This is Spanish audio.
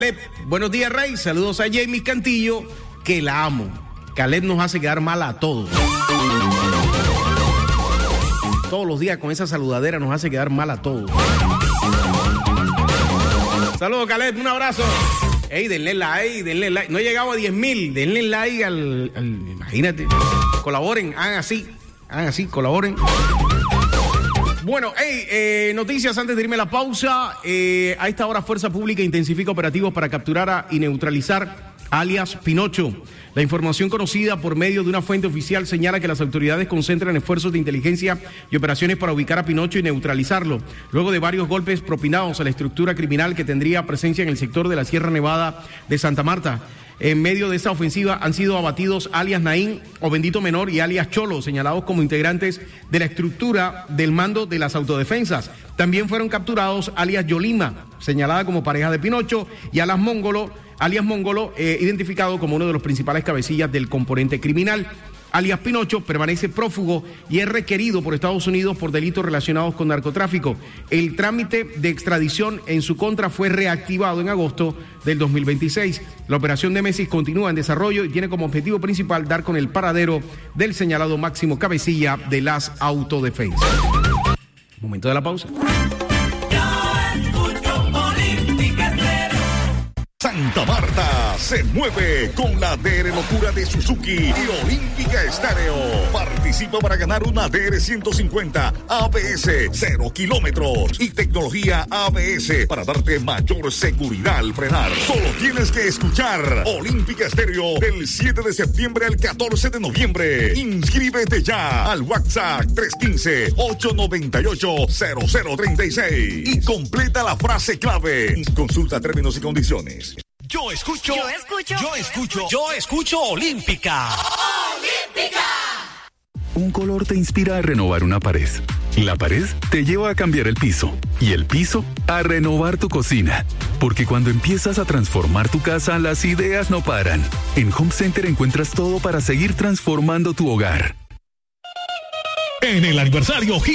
Buenos días, Rey. Saludos a Jamie Cantillo, que la amo. Caleb nos hace quedar mal a todos. Todos los días con esa saludadera nos hace quedar mal a todos. Saludos, Caleb. Un abrazo. Ey, denle like. No he llegado a 10,000. Denle like al imagínate. Colaboren, hagan así, colaboren. Bueno, noticias antes de irme a la pausa. A esta hora Fuerza Pública intensifica operativos para capturar y neutralizar alias Pinocho. La información conocida por medio de una fuente oficial señala que las autoridades concentran esfuerzos de inteligencia y operaciones para ubicar a Pinocho y neutralizarlo, luego de varios golpes propinados a la estructura criminal que tendría presencia en el sector de la Sierra Nevada de Santa Marta. En medio de esta ofensiva han sido abatidos alias Naín o Bendito Menor y alias Cholo, señalados como integrantes de la estructura del mando de las autodefensas. También fueron capturados alias Yolima, señalada como pareja de Pinocho, y alias Mongolo, identificado como uno de los principales cabecillas del componente criminal. Alias Pinocho permanece prófugo y es requerido por Estados Unidos por delitos relacionados con narcotráfico. El trámite de extradición en su contra fue reactivado en agosto del 2026. La operación Némesis continúa en desarrollo y tiene como objetivo principal dar con el paradero del señalado máximo cabecilla de las autodefensas. Momento de la pausa. Santa Marta se mueve con la DR Locura de Suzuki y Olímpica Estéreo. Participa para ganar una DR 150 ABS 0 kilómetros y tecnología ABS para darte mayor seguridad al frenar. Solo tienes que escuchar Olímpica Estéreo del 7 de septiembre al 14 de noviembre. Inscríbete ya al WhatsApp 315-898-0036 y completa la frase clave. Consulta términos y condiciones. Yo escucho Olímpica. ¡Olímpica! Un color te inspira a renovar una pared. La pared te lleva a cambiar el piso. Y el piso a renovar tu cocina. Porque cuando empiezas a transformar tu casa, las ideas no paran. En Home Center encuentras todo para seguir transformando tu hogar. En el aniversario